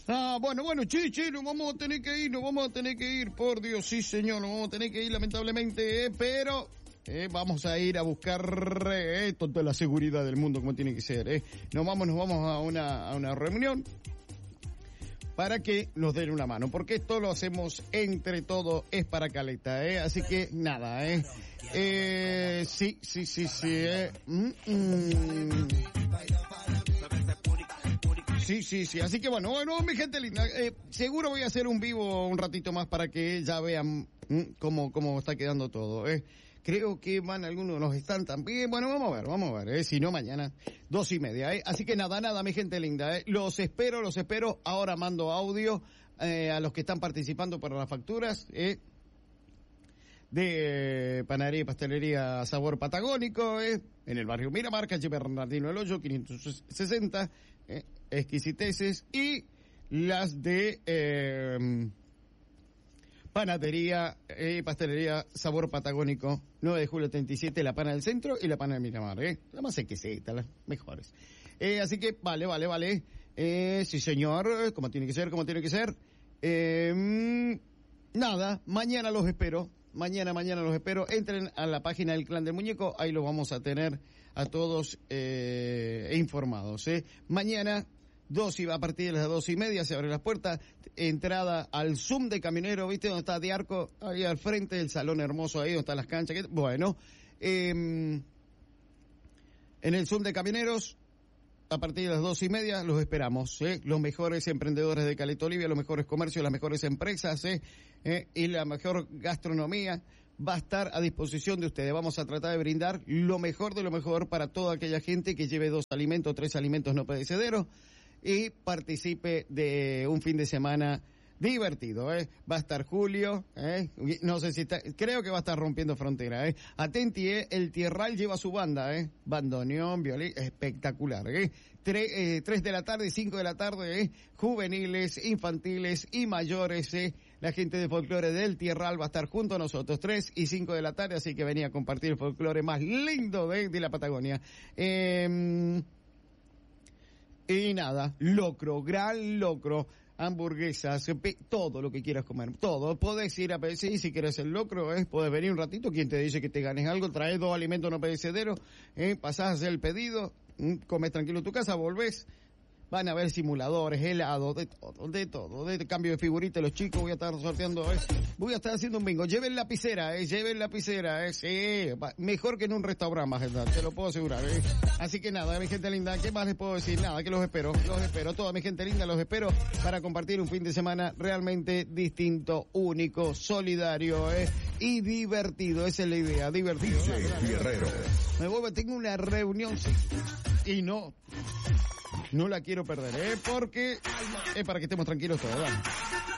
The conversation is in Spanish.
Bueno, che, nos vamos a tener que ir, por Dios, sí señor, nos vamos a tener que ir lamentablemente, pero vamos a ir a buscar toda la seguridad del mundo como tiene que ser, Nos vamos a una reunión para que nos den una mano, porque esto lo hacemos entre todos, es para caleta, así que nada, sí, Sí, así que bueno, mi gente linda, seguro voy a hacer un vivo un ratito más para que ya vean cómo está quedando todo, Creo que van algunos, nos están también, bueno, vamos a ver, si no mañana, 2:30, Así que nada, mi gente linda, Los espero, ahora mando audio, a los que están participando para las facturas, de panadería y pastelería Sabor Patagónico, en el barrio Miramar, calle Bernardino El Hoyo, 560, exquisiteces, y las de panadería y pastelería Sabor Patagónico, 9 de julio 37, la pana del centro y la pana del Miramar, la más exquisita, las mejores. Así que vale, sí señor, como tiene que ser, nada, mañana los espero. Mañana los espero. Entren a la página del Clan del Muñeco, ahí los vamos a tener a todos informados. Mañana, a partir de las 2:30 se abren las puertas, entrada al Zoom de Camionero, ¿viste? Donde está Diarco, ahí al frente del salón hermoso, ahí donde están las canchas. Bueno, en el Zoom de Camioneros, a partir de las 2:30 los esperamos, los mejores emprendedores de Caleta Olivia, los mejores comercios, las mejores empresas, y la mejor gastronomía va a estar a disposición de ustedes. Vamos a tratar de brindar lo mejor de lo mejor para toda aquella gente que lleve 2 alimentos, 3 alimentos no perecederos y participe de un fin de semana divertido, Va a estar Julio, no sé si está, creo que va a estar rompiendo frontera, Atenti, el Tierral lleva su banda, bandoneón, violín, espectacular, 3 de la tarde, 5 de la tarde, juveniles, infantiles y mayores, la gente de folclore del Tierral va a estar junto a nosotros, 3 y 5 de la tarde, así que venía a compartir el folclore más lindo de la Patagonia. Y nada, gran locro, hamburguesas, todo lo que quieras comer, todo. Podés ir a pedir, si quieres el locro, podés venir un ratito, quien te dice que te ganes algo, traes 2 alimentos no perecederos, pasás a hacer el pedido, comes tranquilo en tu casa, volvés. Van a haber simuladores, helados, de todo, de cambio de figuritas, los chicos, voy a estar sorteando, voy a estar haciendo un bingo, lleven lapicera, sí, mejor que en un restaurante, más verdad, te lo puedo asegurar, Así que nada, mi gente linda, ¿qué más les puedo decir? Nada, que los espero, toda mi gente linda, los espero para compartir un fin de semana realmente distinto, único, solidario, y divertido, esa es la idea, divertido. Guerrero. Me vuelvo, tengo una reunión, y no la quiero perder, porque es para que estemos tranquilos todos, ¿vale?